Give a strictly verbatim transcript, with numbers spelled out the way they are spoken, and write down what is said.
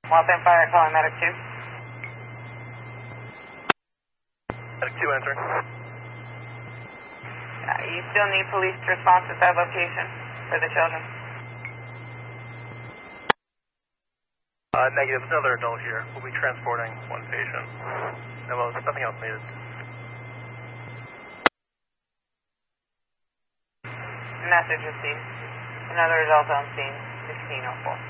Waltham Fire calling Medic two. Medic two answering. Uh, you still need police response at that location for the children? Uh, negative. There's another adult here. We'll be transporting one patient. No, well, there's nothing else needed. Message received. Another adult on scene, sixteen oh four.